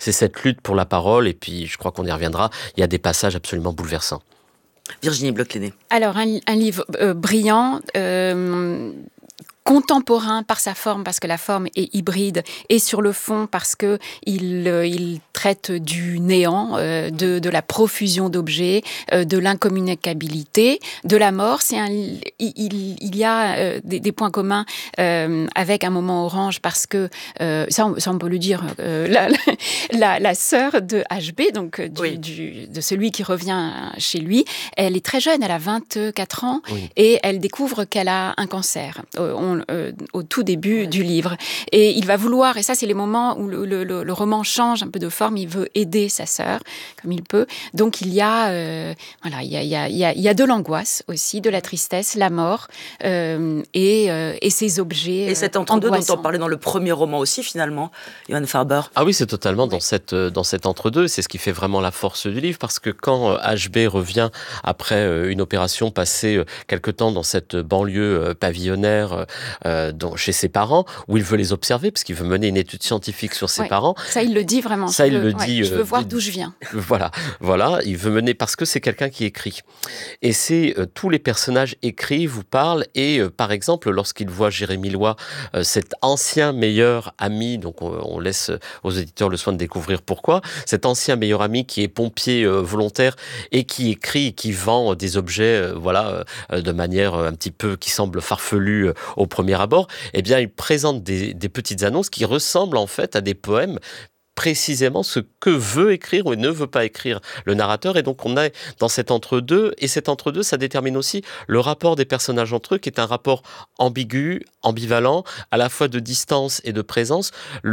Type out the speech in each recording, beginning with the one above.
c'est cette lutte pour la parole, et puis je crois qu'on y reviendra, il y a des passages absolument bouleversants. Virginie Bloch-Lenné. Alors, un livre brillant, contemporain par sa forme, parce que la forme est hybride, et sur le fond, parce que il traite du néant, de la profusion d'objets, de l'incommunicabilité, de la mort. Il y a des points communs avec Un moment orange, parce que, ça on peut le dire, la sœur de HB, donc de celui qui revient chez lui, elle est très jeune, elle a 24 ans, et elle découvre qu'elle a un cancer. Au tout début du livre. Et il va vouloir, et ça c'est les moments où le roman change un peu de forme, il veut aider sa sœur comme il peut. Donc il y a de l'angoisse aussi, de la tristesse, la mort, et ces objets et cet entre-deux dont on parlait dans le premier roman aussi finalement, Johan Farber. Ah oui, c'est totalement dans cet entre-deux, c'est ce qui fait vraiment la force du livre, parce que quand HB revient après une opération, passée quelque temps dans cette banlieue pavillonnaire chez ses parents, où il veut les observer, parce qu'il veut mener une étude scientifique sur ses parents. Ça, il le dit vraiment. Ça, il le dit. Je veux voir d'où je viens. Voilà, il veut mener, parce que c'est quelqu'un qui écrit. Et c'est tous les personnages écrits vous parlent, et par exemple, lorsqu'il voit Jérémy Loy, cet ancien meilleur ami, donc on laisse aux éditeurs le soin de découvrir pourquoi, cet ancien meilleur ami qui est pompier volontaire, et qui écrit, qui vend des objets, de manière un petit peu qui semble farfelue au premier abord, eh bien, il présente des petites annonces qui ressemblent en fait à des poèmes, précisément ce que veut écrire ou ne veut pas écrire le narrateur. Et donc on est dans cet entre-deux, et cet entre-deux, ça détermine aussi le rapport des personnages entre eux, qui est un rapport ambigu, ambivalent, à la fois de distance et de présence.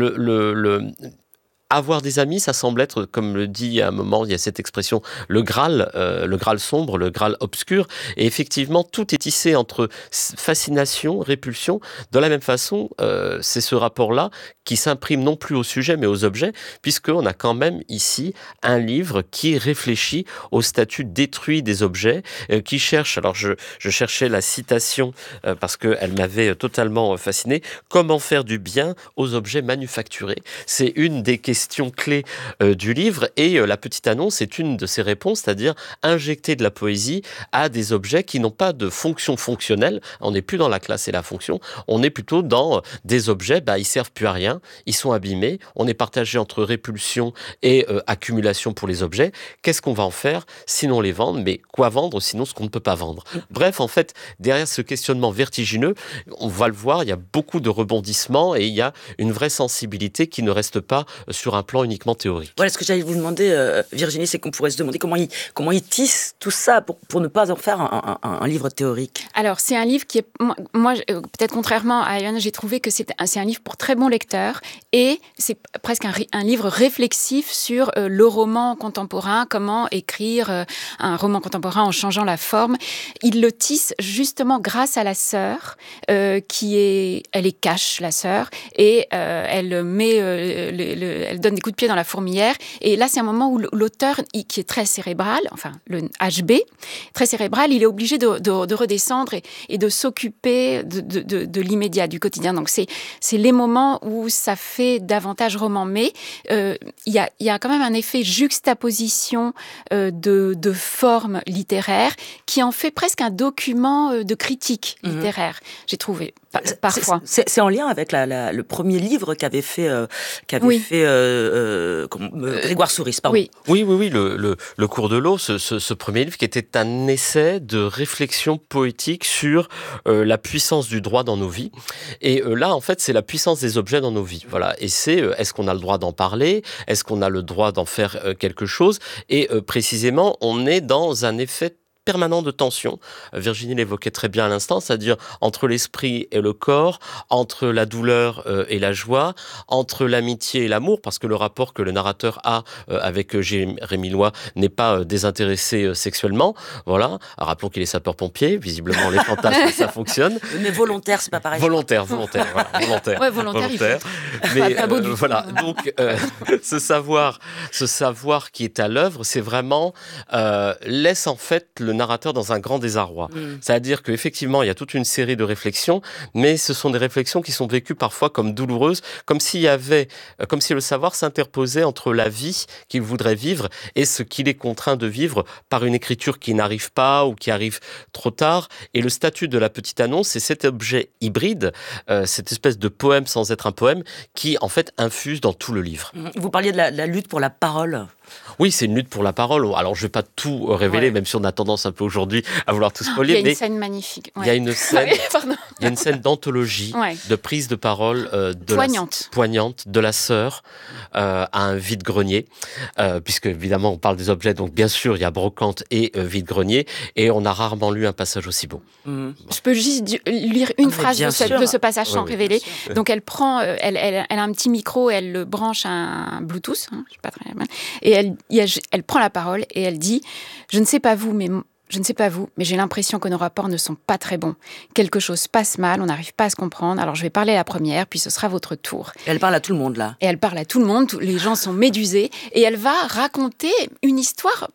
Avoir des amis, ça semble être, comme le dit à un moment, il y a cette expression, le Graal sombre, le Graal obscur. Et effectivement, tout est tissé entre fascination, répulsion. De la même façon, c'est ce rapport-là qui s'imprime non plus au sujet, mais aux objets, puisqu'on a quand même ici un livre qui réfléchit au statut détruit des objets, qui cherche, alors je cherchais la citation, parce qu'elle m'avait totalement fasciné, comment faire du bien aux objets manufacturés. C'est une des questions clés du livre, et la petite annonce est une de ces réponses, c'est-à-dire injecter de la poésie à des objets qui n'ont pas de fonction fonctionnelle. On n'est plus dans la classe et la fonction, on est plutôt dans des objets, ils servent plus à rien, ils sont abîmés, on est partagé entre répulsion et accumulation pour les objets. Qu'est-ce qu'on va en faire sinon les vendre? Mais quoi vendre sinon ce qu'on ne peut pas vendre? Bref, en fait, derrière ce questionnement vertigineux, on va le voir, il y a beaucoup de rebondissements, et il y a une vraie sensibilité qui ne reste pas sur un plan uniquement théorique. Voilà, ce que j'allais vous demander, Virginie, c'est qu'on pourrait se demander comment il tisse tout ça pour ne pas en faire un livre théorique. Alors, c'est un livre qui est... Moi, peut-être contrairement à Johan, j'ai trouvé que c'est un livre pour très bons lecteurs, et c'est presque un livre réflexif sur le roman contemporain, comment écrire un roman contemporain en changeant la forme. Il le tisse justement grâce à la sœur, elle est cash, la sœur, et elle donne des coups de pied dans la fourmilière. Et là, c'est un moment où l'auteur, qui est très cérébral, enfin, le HB, très cérébral, il est obligé de redescendre et de s'occuper de l'immédiat, du quotidien. Donc, c'est les moments où ça fait davantage roman. Mais il y a quand même un effet juxtaposition de formes littéraires qui en fait presque un document de critique littéraire, j'ai trouvé, parfois. C'est en lien avec le premier livre qu'avait fait Grégoire Souris, pardon. Oui, le cours de l'eau, ce premier livre qui était un essai de réflexion poétique sur la puissance du droit dans nos vies. Et là, en fait, c'est la puissance des objets dans nos vies. Voilà. Et c'est, est-ce qu'on a le droit d'en parler? Est-ce qu'on a le droit d'en faire quelque chose? Et précisément, on est dans un effet permanent de tension. Virginie l'évoquait très bien à l'instant, c'est-à-dire entre l'esprit et le corps, entre la douleur et la joie, entre l'amitié et l'amour, parce que le rapport que le narrateur a avec Jérémy Loy n'est pas désintéressé sexuellement. Voilà. Alors, rappelons qu'il est sapeur-pompier, visiblement les fantasmes, ça fonctionne. Mais volontaire, c'est pas pareil. Volontaire. Voilà, volontaire. Ouais, volontaire. Mais voilà. Donc, ce savoir qui est à l'œuvre, c'est vraiment laisse en fait le narrateur dans un grand désarroi. C'est-à-dire qu'effectivement, il y a toute une série de réflexions, mais ce sont des réflexions qui sont vécues parfois comme douloureuses, comme si le savoir s'interposait entre la vie qu'il voudrait vivre et ce qu'il est contraint de vivre par une écriture qui n'arrive pas ou qui arrive trop tard. Et le statut de la petite annonce, c'est cet objet hybride, cette espèce de poème sans être un poème, qui en fait infuse dans tout le livre. Vous parliez de la lutte pour la parole. Oui, c'est une lutte pour la parole. Alors, je ne vais pas tout révéler, même si on a tendance un peu aujourd'hui à vouloir tout spoiler. Il y a une scène magnifique. Il y a une scène d'anthologie, de prise de parole poignante de la sœur à un vide-grenier, puisque évidemment on parle des objets, donc bien sûr il y a brocante et vide-grenier, et on a rarement lu un passage aussi beau. Je peux juste lire une phrase de ce passage sans révéler. Donc elle prend, elle a un petit micro, elle le branche à un Bluetooth, je sais pas très bien, et elle prend la parole et elle dit « Je ne sais pas vous, mais j'ai l'impression que nos rapports ne sont pas très bons. Quelque chose passe mal, on n'arrive pas à se comprendre, alors je vais parler à la première, puis ce sera votre tour. » Et elle parle à tout le monde, là. Et elle parle à tout le monde, les gens sont médusés, et elle va raconter une histoire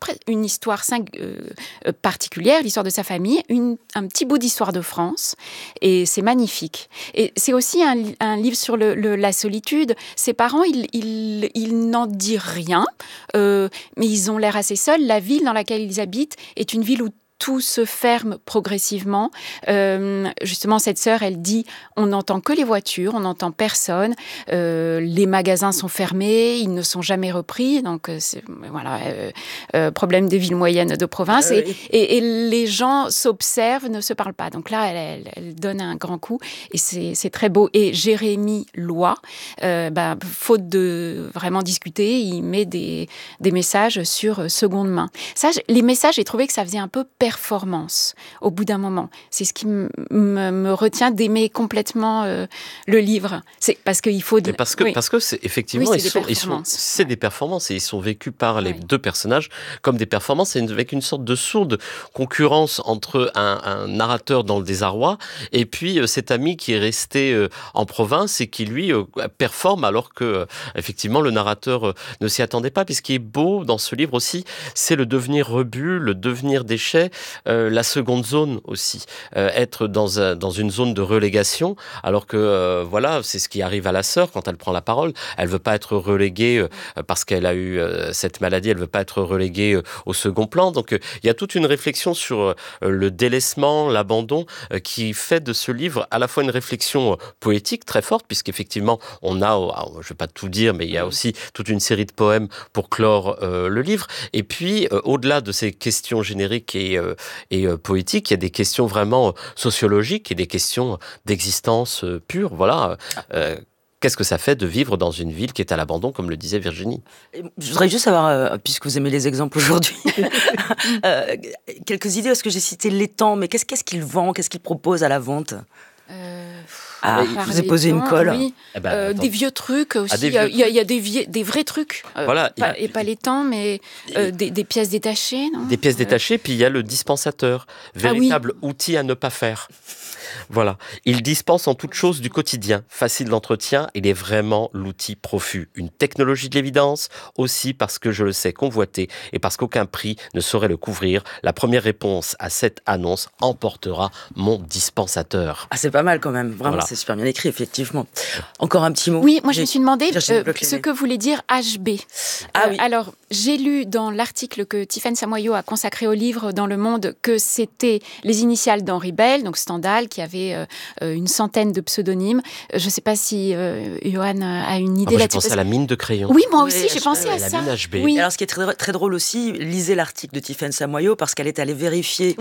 particulière, l'histoire de sa famille, un petit bout d'histoire de France, et c'est magnifique. Et c'est aussi un livre sur la solitude. Ses parents, ils n'en disent rien, mais ils ont l'air assez seuls. La ville dans laquelle ils habitent est une ville où tout se ferme progressivement. Justement, cette sœur, elle dit, on n'entend que les voitures, on n'entend personne, les magasins sont fermés, ils ne sont jamais repris, donc problème des villes moyennes de province, et les gens s'observent, ne se parlent pas. Donc là, elle donne un grand coup, et c'est très beau. Et Jérémy Loy, faute de vraiment discuter, il met des messages sur seconde main. Ça, les messages, j'ai trouvé que ça faisait un peu performance au bout d'un moment. C'est ce qui me retient d'aimer complètement le livre. C'est parce qu'il faut... Parce que c'est, effectivement, c'est des performances et ils sont vécus par les deux personnages comme des performances avec une sorte de sourde concurrence entre un narrateur dans le désarroi et puis cet ami qui est resté en province et qui lui performe alors que effectivement le narrateur ne s'y attendait pas. Puis ce qui est beau dans ce livre aussi, c'est le devenir rebut, le devenir déchet, la seconde zone aussi, être dans une zone de relégation, alors que c'est ce qui arrive à la sœur quand elle prend la parole. Elle veut pas être reléguée parce qu'elle a eu cette maladie, elle veut pas être reléguée au second plan. Donc il y a toute une réflexion sur le délaissement, l'abandon, qui fait de ce livre à la fois une réflexion poétique très forte, puisqu'effectivement on a, je vais pas tout dire, mais il y a aussi toute une série de poèmes pour clore le livre. Et puis au-delà de ces questions génériques et poétiques, il y a des questions vraiment sociologiques et des questions d'existence pure. Voilà. Qu'est-ce que ça fait de vivre dans une ville qui est à l'abandon, comme le disait Virginie ? Je voudrais juste savoir, puisque vous aimez les exemples aujourd'hui, quelques idées, parce que j'ai cité l'étang, mais qu'est-ce qu'il vend, qu'est-ce qu'il propose à la vente ? Je vous ai posé une colle. Oui. Des vieux trucs aussi. Il y a des vrais trucs. Pas les temps, mais des pièces détachées. Non des pièces détachées, puis il y a le dispensateur, véritable outil à ne pas faire. Voilà. Il dispense en toute chose du quotidien. Facile d'entretien, il est vraiment l'outil profus. Une technologie de l'évidence, aussi parce que je le sais convoité et parce qu'aucun prix ne saurait le couvrir. La première réponse à cette annonce emportera mon dispensateur. Ah, c'est pas mal quand même. Vraiment, c'est super bien écrit, effectivement. Encore un petit mot. Oui, moi je me suis demandé ce que voulait dire HB. Alors, j'ai lu dans l'article que Tiffaine Samoyo a consacré au livre dans Le Monde que c'était les initiales d'Henri Bell, donc Stendhal, qui avait une centaine de pseudonymes. Je ne sais pas si Johan a une idée là-dessus. J'ai pensé à la mine de crayon. Oui, moi aussi, j'ai pensé à ça. La mine HB. Oui. Alors, ce qui est très, très drôle aussi, lisez l'article de Tiffaine Samoyo parce qu'elle est allée vérifier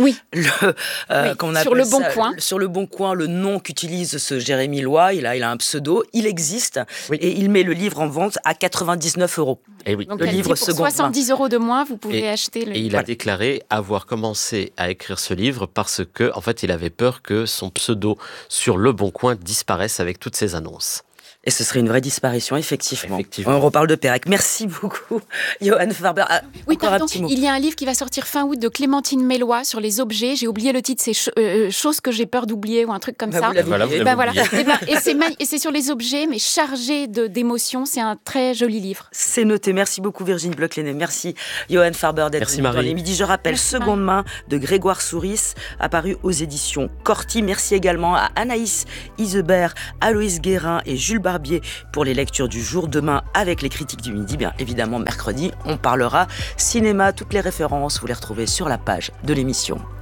sur Le Bon Coin. Sur Le Bon Coin, le nom qu'utilise ce Jérémy Loy. Il a un pseudo, il existe et il met le livre en vente à 99 €. Et oui. Donc, le livre pour 70 € de moins, vous pouvez acheter le livre. Et il a déclaré avoir commencé à écrire ce livre parce que, en fait, il avait peur que son pseudo sur Le Bon Coin disparaisse avec toutes ces annonces. Et ce serait une vraie disparition, effectivement. On reparle de Pérec. Merci beaucoup, Johan Farber. Oui, pardon, il y a un livre qui va sortir fin août de Clémentine Mélois sur les objets. J'ai oublié le titre, c'est Choses que j'ai peur d'oublier ou un truc comme ça. Voilà. Et c'est sur les objets, mais chargé d'émotions. C'est un très joli livre. C'est noté. Merci beaucoup, Virginie Bloch-Lenné. Merci, Johan Farber, d'être venu dans les midis. Je rappelle, Seconde main de Grégoire Souris, apparu aux éditions Corti. Merci également à Anaïs Isebert, Aloïs Guérin et Jules Barbier pour les lectures du jour. Demain, avec les critiques du midi, bien évidemment, mercredi, on parlera cinéma. Toutes les références, vous les retrouvez sur la page de l'émission.